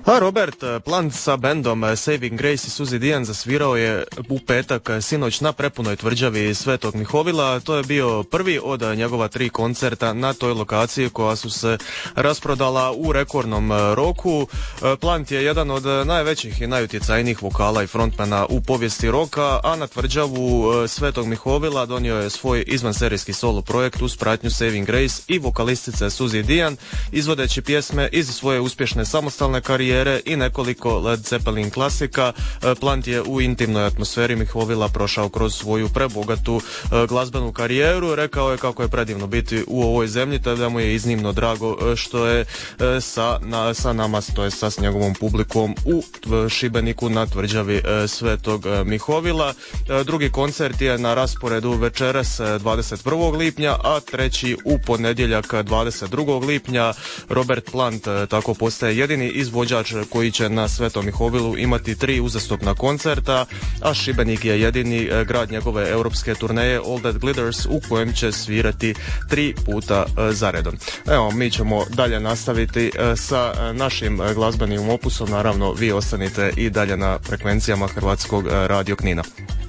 A Robert Plant sa bendom Saving Grace i Suzy Dian zasvirao je u petak sinoć na prepunoj tvrđavi Svetog Mihovila. To je bio prvi od njegova 3 koncerta na toj lokaciji koja su se rasprodala u rekordnom roku. Plant je jedan od najvećih i najutjecajnijih vokala i frontmana u povijesti roka, a na tvrđavu Svetog Mihovila donio je svoj izvanserijski solo projekt uz pratnju Saving Grace i vokalistice Suzy Dian, izvodeći pjesme iz svoje uspješne samostalne karijere i nekoliko Led Zeppelin klasika. Plant je u intimnoj atmosferi Mihovila prošao kroz svoju prebogatu glazbenu karijeru. Rekao je kako je predivno biti u ovoj zemlji, te da mu je iznimno drago što je sa nama, to je sa njegovom publikom u Šibeniku na tvrđavi Svetog Mihovila. Drugi koncert je na rasporedu večeras 21. lipnja, a treći u ponedjeljak 22. lipnja. Robert Plant tako postaje jedini izvođač koji će na Svetom Mihovilu imati 3 uzastopna koncerta, a Šibenik je jedini grad njegove europske turneje All That Glitters u kojem će svirati 3 puta zaredom. Evo, mi ćemo dalje nastaviti sa našim glazbenim opusom, naravno vi ostanite i dalje na frekvencijama Hrvatskog radio Knina.